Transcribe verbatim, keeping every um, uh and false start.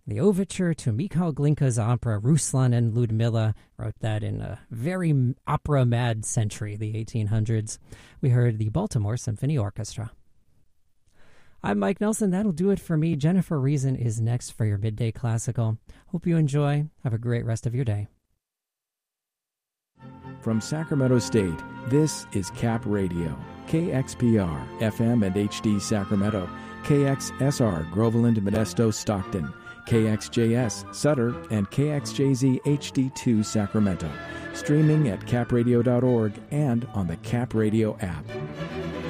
The overture to Mikhail Glinka's opera Ruslan and Ludmilla, wrote that in a very opera-mad century, the eighteen hundreds. We heard the Baltimore Symphony Orchestra. I'm Mike Nelson. That'll do it for me. Jennifer Reason is next for your Midday Classical. Hope you enjoy. Have a great rest of your day. From Sacramento State, this is Cap Radio, K X P R, F M and H D Sacramento, K X S R, Groveland, Modesto, Stockton, K X J S, Sutter, and K X J Z H D two Sacramento. Streaming at cap radio dot org and on the Cap Radio app.